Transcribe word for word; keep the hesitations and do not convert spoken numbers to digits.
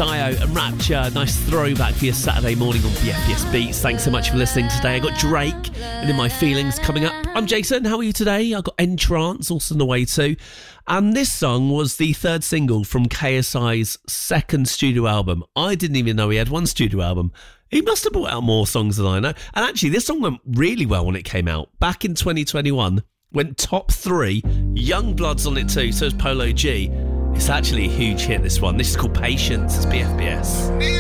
Dio and Rapture. Nice throwback for your Saturday morning on B F B S Beats. Thanks so much for listening today. I got Drake and In My Feelings coming up. I'm Jason. How are you today? I got Entrance also on the way too. And this song was the third single from K S I's second studio album. I didn't even know he had one studio album. He must have brought out more songs than I know. And actually, this song went really well when it came out. Back in twenty twenty-one, went top three. Youngbloods on it too, so is Polo G. It's actually a huge hit, this one. This is called Patience. It's B F B S.